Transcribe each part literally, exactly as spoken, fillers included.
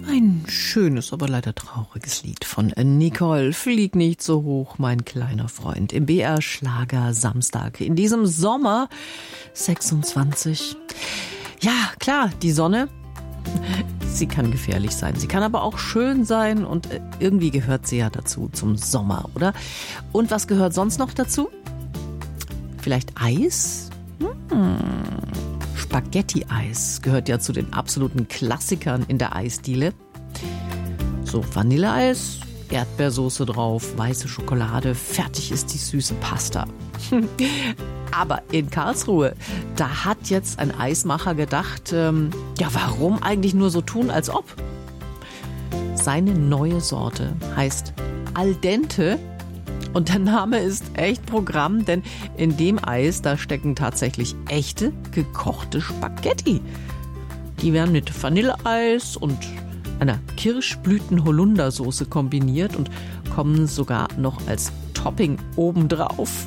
Ein schönes, aber leider trauriges Lied von Nicole. Flieg nicht so hoch, mein kleiner Freund. Im B R Schlager Samstag. In diesem Sommer sechsundzwanzig. Ja, klar, die Sonne, sie kann gefährlich sein. Sie kann aber auch schön sein und irgendwie gehört sie ja dazu zum Sommer, oder? Und was gehört sonst noch dazu? Vielleicht Eis? Hm. Spaghetti-Eis gehört ja zu den absoluten Klassikern in der Eisdiele. So Vanilleeis, Erdbeersoße drauf, weiße Schokolade, fertig ist die süße Pasta. Aber in Karlsruhe, da hat jetzt ein Eismacher gedacht, ähm, ja, warum eigentlich nur so tun, als ob? Seine neue Sorte heißt Al dente. Und der Name ist echt Programm, denn in dem Eis, da stecken tatsächlich echte, gekochte Spaghetti. Die werden mit Vanilleeis und einer Kirschblüten-Holundersoße kombiniert und kommen sogar noch als Topping obendrauf.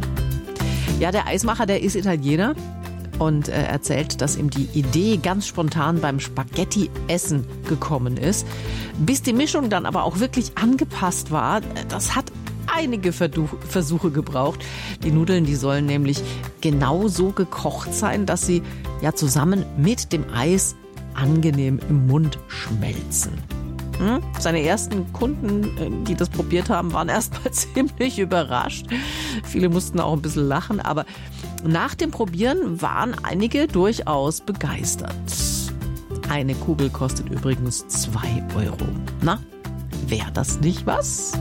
Ja, der Eismacher, der ist Italiener und er erzählt, dass ihm die Idee ganz spontan beim Spaghetti-Essen gekommen ist. Bis die Mischung dann aber auch wirklich angepasst war, das hat einige Versuche gebraucht. Die Nudeln, die sollen nämlich genau so gekocht sein, dass sie ja zusammen mit dem Eis angenehm im Mund schmelzen. Hm? Seine ersten Kunden, die das probiert haben, waren erstmal ziemlich überrascht. Viele mussten auch ein bisschen lachen, aber nach dem Probieren waren einige durchaus begeistert. Eine Kugel kostet übrigens zwei Euro. Na, wäre das nicht was?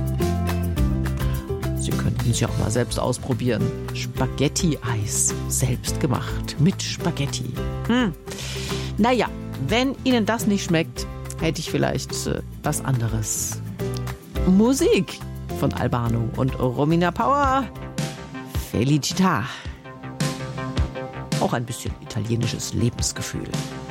Sie könnten es ja auch mal selbst ausprobieren. Spaghetti-Eis, selbst gemacht, mit Spaghetti. Hm. Naja, wenn Ihnen das nicht schmeckt, hätte ich vielleicht äh, was anderes. Musik von Albano und Romina Power. Felicità. Auch ein bisschen italienisches Lebensgefühl.